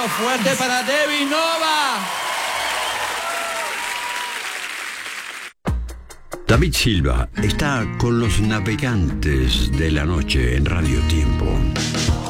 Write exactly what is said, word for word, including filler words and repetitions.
aplauso fuerte para Debbie Nova. David Silva está con los navegantes de la noche en Radio Tiempo.